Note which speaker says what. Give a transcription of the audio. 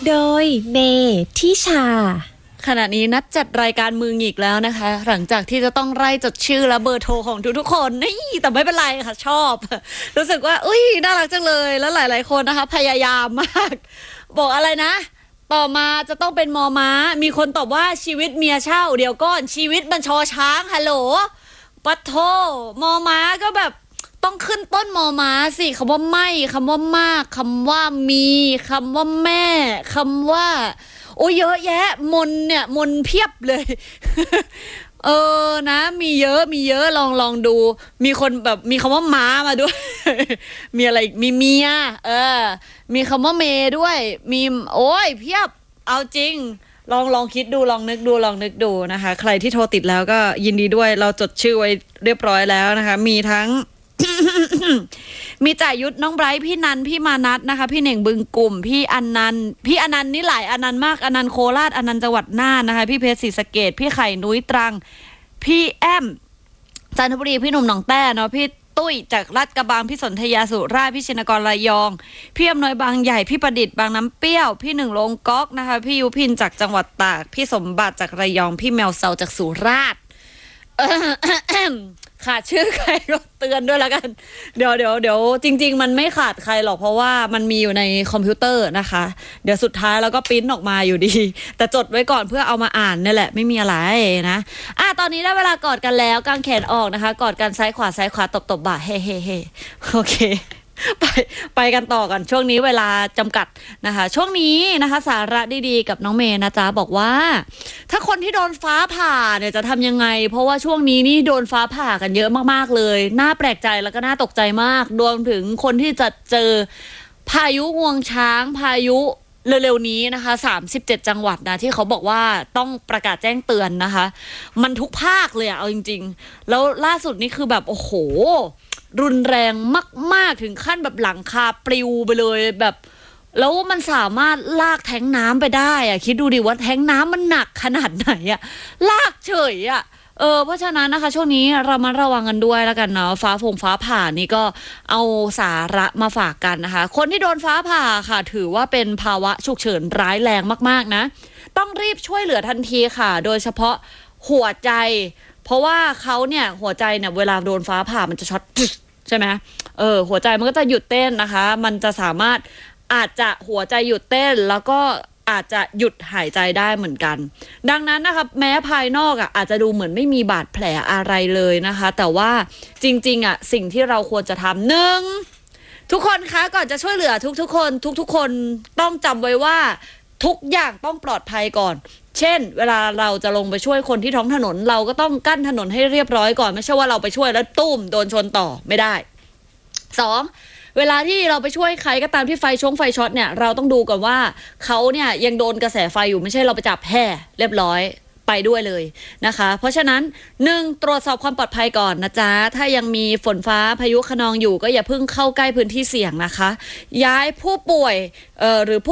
Speaker 1: โดยเมทิชา
Speaker 2: ขณะนี้นัดจัดรายการมือหงิกแล้วนะคะหลังจากที่จะต้องไล่จดชื่อและเบอร์โทรของทุกๆคนนี่แต่ไม่เป็นไรค่ะชอบรู้สึกว่าอุ้ยน่ารักจังเลยแล้วหลายๆคนนะคะพยายามมากบอกอะไรนะต่อมาจะต้องเป็นมอม้ามีคนตอบว่าชีวิตเมียเช่าเดี๋ยวก่อนชีวิตมันชอช้างฮัลโหลปัทโทมอม้าก็แบบต้องขึ้นต้นมอม้าสิคำว่าไม่คำว่ามากคำว่ามีคำว่าแม่คำว่าโอ้เยอะแยะมนเนี่ยมนเพียบเลย นะมีเยอะลองดูมีคนแบบมีคำว่าม้ามาด้วย มีอะไรอีกมีเมียมีคำว่าเมด้วยมีโอ้ยเพียบเอาจริงลองคิดดูลองนึกดูนะคะใครที่โทรติดแล้วก็ยินดีด้วยเราจดชื่อไว้เรียบร้อยแล้วนะคะมีทั้ง มีจ่ายุทธน้องไบรท์พี่นันพี่มานัทนะคะพี่เหน่งบึงกลุ่มพี่อนันต์นี่หลายอนันต์มากอนันต์โคราชอนันต์จังหวัดน่านนะคะพี่เพชรศรีสะเกษพี่ไข่นุ้ยตรังพี่แอมจันทบุรีพี่หนุ่มหนองแต้เนาะพี่ตุ้ยจากลาดกระบังพี่สนธยาสุราษฎร์พี่ชินกรระยองพี่อำนวยบางใหญ่พี่ประดิษฐ์บางน้ำเปรี้ยวพี่หนึ่งลงก๊อกนะคะพี่ยุพินจากจังหวัดตากพี่สมบัติจากระยองพี่แมวเซาจากสุราษฎร์ขาดชื่อใครก็เตือนด้วยแล้วกันเดี๋ยวจริงๆมันไม่ขาดใครหรอกเพราะว่ามันมีอยู่ในคอมพิวเตอร์นะคะเดี๋ยวสุดท้ายเราก็ปริ้นออกมาอยู่ดีแต่จดไว้ก่อนเพื่อเอามาอ่านนี่แหละไม่มีอะไรนะตอนนี้ได้เวลากอดกันแล้วกางแขนออกนะคะกอดกันซ้ายขวาตบบ่าเฮ้โอเคไปกันต่อกันช่วงนี้เวลาจำกัดนะคะช่วงนี้นะคะสาระดีๆกับน้องเมย์นะจ๊ะบอกว่าถ้าคนที่โดนฟ้าผ่าเนี่ยจะทำยังไงเพราะว่าช่วงนี้นี่โดนฟ้าผ่ากันเยอะมากๆเลยน่าแปลกใจแล้วก็น่าตกใจมากรวมถึงคนที่จะเจอพายุงวงช้างพายุเร็วๆนี้นะคะ37จังหวัดนะที่เขาบอกว่าต้องประกาศแจ้งเตือนนะคะมันทุกภาคเลยอะเอาจริงๆแล้วล่าสุดนี่คือแบบโอ้โหรุนแรงมากๆถึงขั้นแบบหลังคาปลิวไปเลยแบบแล้วมันสามารถลากแท้งน้ำไปได้อะคิดดูดิว่าแท้งน้ำมันหนักขนาดไหนอะลากเฉยอะเพราะฉะนั้นนะคะช่วงนี้เรามาระวังกันด้วยแล้วกันเนาะฟ้าผ่านี่ก็เอาสาระมาฝากกันนะคะคนที่โดนฟ้าผ่าค่ะถือว่าเป็นภาวะฉุกเฉินร้ายแรงมากๆนะต้องรีบช่วยเหลือทันทีค่ะโดยเฉพาะหัวใจเพราะว่าเขาเนี่ยหัวใจเนี่ยเวลาโดนฟ้าผ่ามันจะช็อตใช่ไหมหัวใจมันก็จะหยุดเต้นนะคะมันจะสามารถอาจจะหัวใจหยุดเต้นแล้วก็อาจจะหยุดหายใจได้เหมือนกันดังนั้นนะคะแม้ภายนอกอาจจะดูเหมือนไม่มีบาดแผลอะไรเลยนะคะแต่ว่าจริงๆสิ่งที่เราควรจะทำหนึ่งทุกคนคะก่อนจะช่วยเหลือทุกคนต้องจำไว้ว่าทุกอย่างต้องปลอดภัยก่อนเช่นเวลาเราจะลงไปช่วยคนที่ท้องถนนเราก็ต้องกั้นถนนให้เรียบร้อยก่อนไม่ใช่ว่าเราไปช่วยแล้วตุ้มโดนชนต่อไม่ได้2เวลาที่เราไปช่วยใครก็ตามที่ไฟช็อตเนี่ยเราต้องดูก่อนว่าเขาเนี่ยยังโดนกระแสไฟอยู่ไม่ใช่เราไปจับแห่เรียบร้อยไปด้วยเลยนะคะเพราะฉะนั้น1ตรวจสอบความปลอดภัยก่อนนะจ๊ะถ้ายังมีฝนฟ้าพายุคะนองอยู่ก็อย่าเพิ่งเข้าใกล้พื้นที่เสี่ยงนะคะย้ายผู้ป่วยหรือ